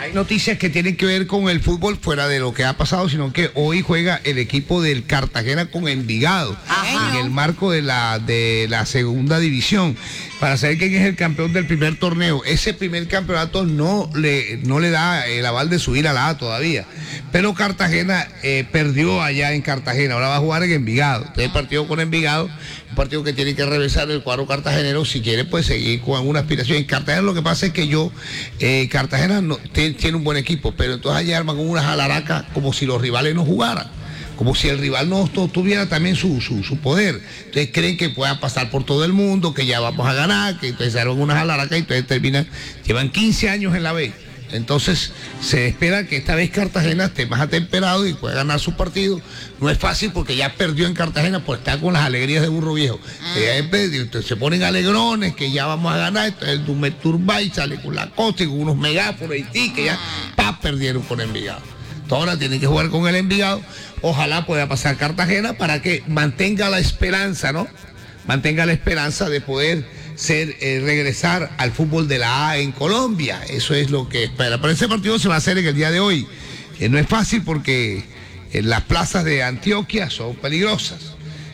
Hay noticias que tienen que ver con el fútbol fuera de lo que ha pasado, sino que hoy juega el equipo del Cartagena con Envigado, en el marco de la segunda división, para saber quién es el campeón del primer torneo. Ese primer campeonato no le da el aval de subir a la A todavía, pero Cartagena perdió allá en Cartagena, ahora va a jugar en Envigado. Entonces el partido con Envigado, un partido que tiene que revisar el cuadro cartagenero si quiere pues seguir con alguna aspiración. En Cartagena lo que pasa es que Cartagena tiene un buen equipo, pero entonces allá arman unas alaracas como si los rivales no jugaran, como si el rival no tuviera también su poder. Entonces creen que puedan pasar por todo el mundo, que ya vamos a ganar, que entonces arman unas alaracas y entonces llevan 15 años en la B. Entonces se espera que esta vez Cartagena esté más atemperado y pueda ganar su partido. No es fácil porque ya perdió en Cartagena por estar con las alegrías de burro viejo. Entonces se ponen alegrones que ya vamos a ganar. Entonces el Dumeturbay sale con la costa y con unos megáfonos y que ya perdieron con Envigado. Ahora tienen que jugar con el Envigado. Ojalá pueda pasar Cartagena para que mantenga la esperanza, ¿no? Mantenga la esperanza de poder regresar al fútbol de la A en Colombia. Eso es lo que espera. Pero ese partido se va a hacer en el día de hoy. No es fácil porque las plazas de Antioquia son peligrosas.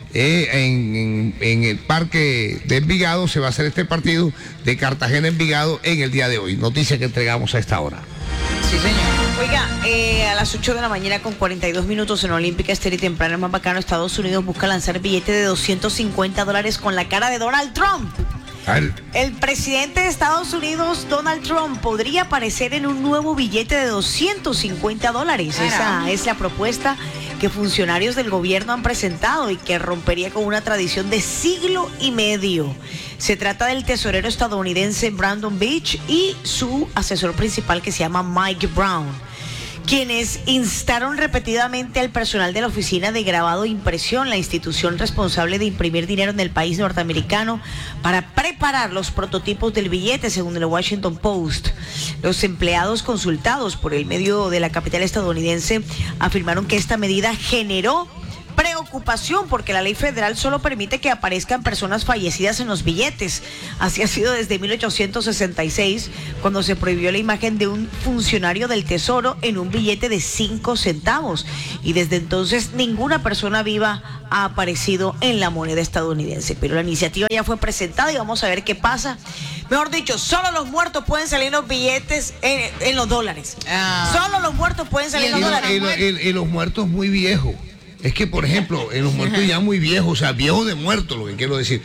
En el parque de Envigado se va a hacer este partido de Cartagena-Envigado en el día de hoy. Noticia que entregamos a esta hora. Sí, señor. Oiga, a las 8 de la mañana con 42 minutos en Olímpica Estéreo y temprano, el más bacano, Estados Unidos busca lanzar billete de $250 con la cara de Donald Trump. El presidente de Estados Unidos, Donald Trump, podría aparecer en un nuevo billete de $250. Esa es la propuesta que funcionarios del gobierno han presentado y que rompería con una tradición de siglo y medio. Se trata del tesorero estadounidense Brandon Beach y su asesor principal, que se llama Mike Brown, quienes instaron repetidamente al personal de la oficina de grabado e impresión, la institución responsable de imprimir dinero en el país norteamericano, para preparar los prototipos del billete, según el Washington Post. Los empleados consultados por el medio de la capital estadounidense afirmaron que esta medida generó preocupación porque la ley federal solo permite que aparezcan personas fallecidas en los billetes. Así ha sido desde 1866, cuando se prohibió la imagen de un funcionario del Tesoro en un billete de 5 centavos. Y desde entonces ninguna persona viva ha aparecido en la moneda estadounidense. Pero la iniciativa ya fue presentada y vamos a ver qué pasa. Mejor dicho, solo los muertos pueden salir en los billetes en los dólares. Solo los muertos pueden salir en los dólares. Y los muertos muy viejos. Es que, por ejemplo, en los muertos ya muy viejos, o sea, viejos de muerto, lo que quiero decir.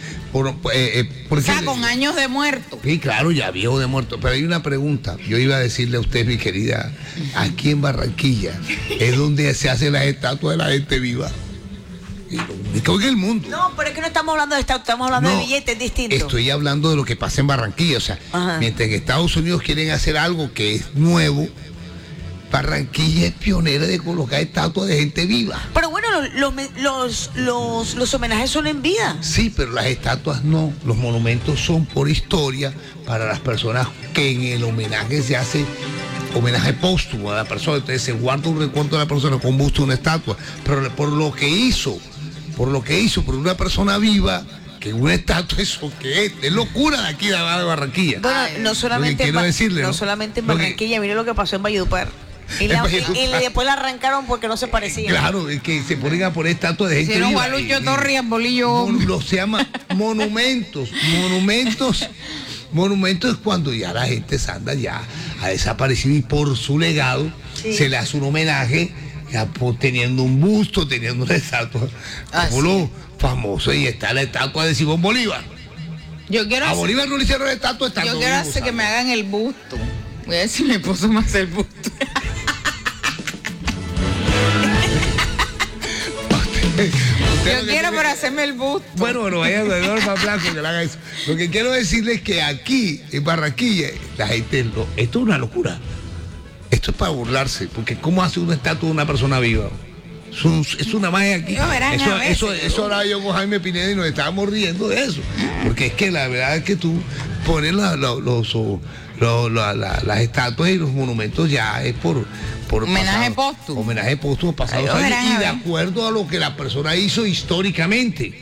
O sea, con años de muerto. Sí, claro, ya viejo de muerto. Pero hay una pregunta. Yo iba a decirle a usted, mi querida, aquí en Barranquilla es donde se hacen las estatuas de la gente viva. Y todo en el mundo. No, pero es que no estamos hablando de estatuas, estamos hablando de billetes distintos. Estoy hablando de lo que pasa en Barranquilla. O sea, mientras en Estados Unidos quieren hacer algo que es nuevo, Barranquilla es pionera de colocar estatuas de gente viva. Pero bueno, los homenajes son en vida. Sí, pero las estatuas no. Los monumentos son por historia para las personas que en el homenaje se hace homenaje póstumo a la persona. Entonces se guarda un recuerdo de la persona con busto, una estatua. Pero por lo que hizo, por una persona viva, que una estatua, eso que es locura de aquí de Barranquilla. Bueno, no solamente en Barranquilla, mire lo que pasó en Valledupar. Y después la arrancaron porque no se parecía. Claro, es que se ponen a poner estatuas de gente viva. Gualucho Torres, Bolillo. Se llama monumentos. Monumentos es cuando ya la gente anda ya ha desaparecido y por su legado se le hace un homenaje, ya, teniendo un busto, teniendo una estatua. Como lo famoso, y está la estatua de Simón Bolívar. A Bolívar no le hicieron la estatua. Yo quiero hacer que me hagan el busto. Voy a ver si mi esposo me hace el busto. Yo quiero por hacerme el busto. Bueno, vaya de Norma Blanco que le haga eso. Lo que quiero decirles es que aquí, en Barranquilla, la gente, esto es una locura. Esto es para burlarse, porque ¿cómo hace una estatua de una persona viva? Es una magia aquí. Eso ahora yo con Jaime Pineda y nos estábamos riendo de eso. Porque es que la verdad es que tú pones las estatuas y los monumentos ya es por homenaje póstumo. Homenaje póstumo pasados años y de acuerdo a lo que la persona hizo históricamente.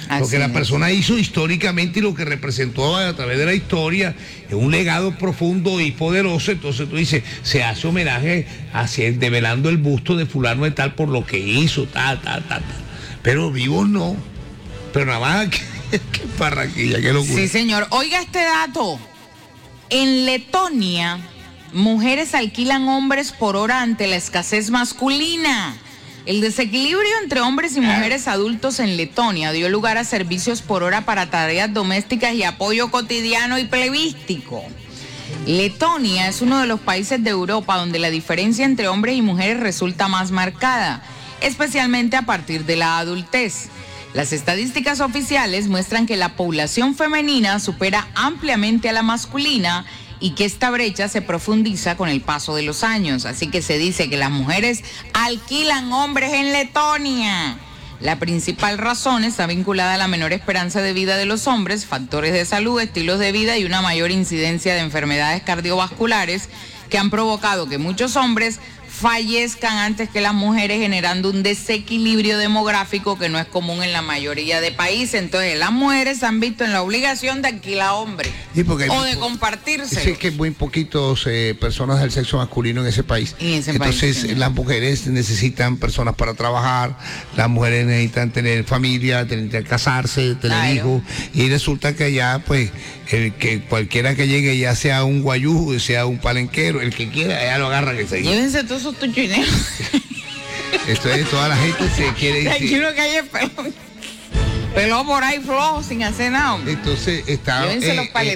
Lo que la persona hizo históricamente y lo que representó a través de la historia es un legado profundo y poderoso. Entonces tú dices, se hace homenaje develando el busto de fulano de tal por lo que hizo, tal. Pero vivos no. Pero nada más que parraquilla, qué locura. Sí, señor. Oiga este dato. En Letonia, mujeres alquilan hombres por hora ante la escasez masculina. El desequilibrio entre hombres y mujeres adultos en Letonia dio lugar a servicios por hora para tareas domésticas y apoyo cotidiano y plebístico. Letonia es uno de los países de Europa donde la diferencia entre hombres y mujeres resulta más marcada, especialmente a partir de la adultez. Las estadísticas oficiales muestran que la población femenina supera ampliamente a la masculina y que esta brecha se profundiza con el paso de los años. Así que se dice que las mujeres alquilan hombres en Letonia. La principal razón está vinculada a la menor esperanza de vida de los hombres, factores de salud, estilos de vida y una mayor incidencia de enfermedades cardiovasculares que han provocado que muchos hombres fallezcan antes que las mujeres, generando un desequilibrio demográfico que no es común en la mayoría de países. Entonces las mujeres se han visto en la obligación de alquilar hombres o de compartirse. Sí, es que muy poquitos personas del sexo masculino en ese país. Entonces las mujeres necesitan personas para trabajar, las mujeres necesitan tener familia, necesitan casarse, tener hijos, y resulta que allá pues que cualquiera que llegue, ya sea un guayú, sea un palenquero, el que quiera, allá lo agarra que se lleve. Llévense todos esos tuchineros. Esto es, toda la gente se quiere ir. Tranquilo que hay pelón por ahí flojo sin hacer nada. Entonces está en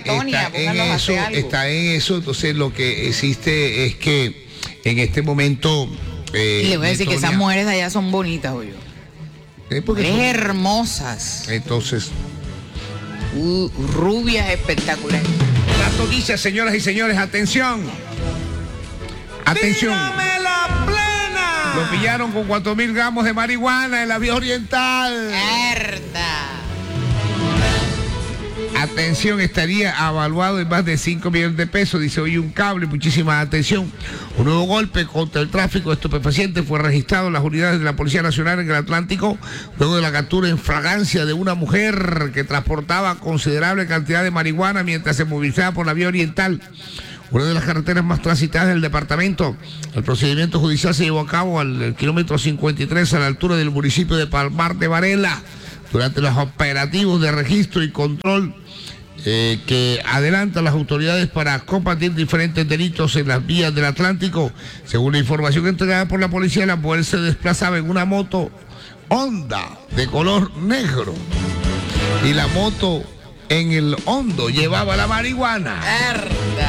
eso. Entonces lo que existe es que en este momento y le voy a decir que esas mujeres de allá son bonitas, oye. Mujeres hermosas. Entonces rubias espectaculares. La noticia, señoras y señores, atención. Atención. ¡Tírame la plena! Lo pillaron con 4.000 gramos de marihuana en la vía oriental. ¡Mierda! Atención, estaría avaluado en más de 5 millones de pesos, dice hoy un cable. Muchísima atención. Un nuevo golpe contra el tráfico de estupefacientes fue registrado en las unidades de la Policía Nacional en el Atlántico, luego de la captura en fragancia de una mujer que transportaba considerable cantidad de marihuana mientras se movilizaba por la vía oriental, una de las carreteras más transitadas del departamento. El procedimiento judicial se llevó a cabo al kilómetro 53 a la altura del municipio de Palmar de Varela, durante los operativos de registro y control que adelantan las autoridades para combatir diferentes delitos en las vías del Atlántico. Según la información entregada por la policía, la mujer se desplazaba en una moto Honda de color negro y la moto en el hondo llevaba la marihuana.